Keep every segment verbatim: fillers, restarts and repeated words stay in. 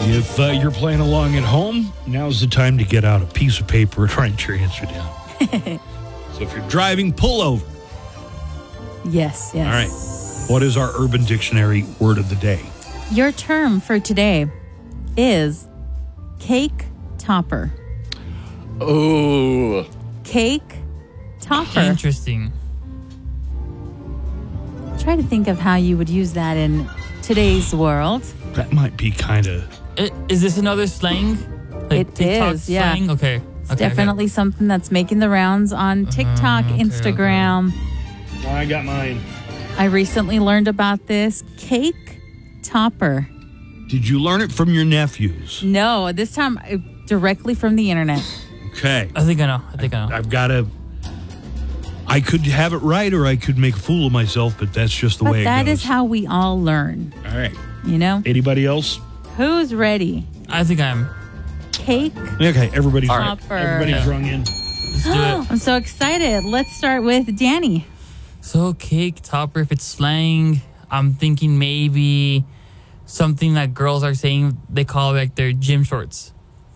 If uh, you're playing along at home, now's the time to get out a piece of paper and write your answer down. So if you're driving, pull over. Yes, yes. All right. What is our Urban Dictionary word of the day? Your term for today is cake topper. Oh. Cake topper. Interesting. Try to think of how you would use that in today's world. That might be kind of... I- Is this another slang? Like It TikTok is, yeah. slang? Okay. It's okay, definitely okay. something that's making the rounds on TikTok, okay, Instagram. I got mine. I recently learned about this cake topper. Did you learn it from your nephews? No, this time uh, directly from the internet. Okay. I think I know. I think I know. I've got to... I could have it right or I could make a fool of myself, but that's just the But way it that goes. is how we all learn, All right. you know? Anybody else? Who's ready? I think I'm. Cake Okay, everybody's, topper. everybody's rung in. Let's do it. I'm so excited. Let's start with Danny. So cake topper, if it's slang, I'm thinking maybe something that girls are saying. They call like their gym shorts.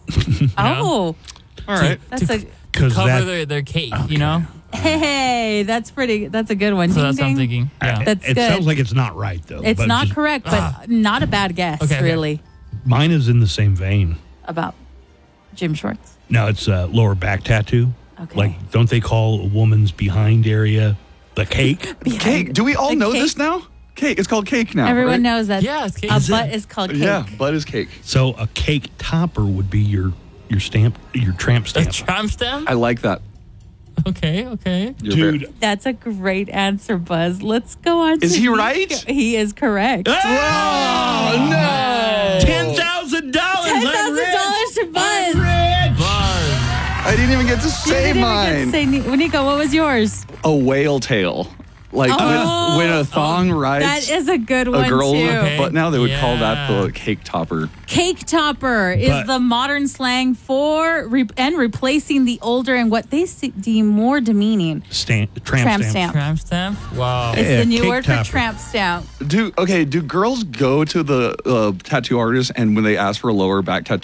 Oh, All right. that's to, a... to Because cover that... their, their cake, Okay. you know? Hey, that's pretty. That's a good one. So Ding, that's what I'm ding. thinking. Yeah. That's it good. sounds like it's not right, though. It's but not just- correct, but Ah. not a bad guess, Okay, okay. really, Mine is in the same vein. about gym shorts. No, it's a lower back tattoo. Okay. Like, don't they call a woman's behind area the cake? Cake. Do we all The know cake. this now? Cake. It's called cake now. Everyone right? knows that Yeah, it's cake. a Is it? butt is called cake. Yeah, butt is cake. So a cake topper would be your your stamp, your tramp A stamp. tramp stamp? I like that. Okay, okay. You're very- Dude, That's a great answer, Buzz. Let's go on. Is to he Nico. right? He is correct. Oh, no. ten thousand dollars. Ten thousand dollars to Buzz. Buzz. I didn't even get to You say didn't even mine. get to say Ni- Nico, what was yours? A whale tail. Like Oh. when, when a thong rides That is a good a one girl, too. Okay. but now they would call that Yeah. the cake topper. Cake topper is But- the modern slang for re- and replacing the older and what they se- deem more demeaning. Stamp, tramp, Tramp stamp. stamp. Tramp stamp? Wow. It's Yeah, the new cake word topper. for tramp stamp. Do okay? Do girls go to the uh, tattoo artist and when they ask for a lower back tattoo?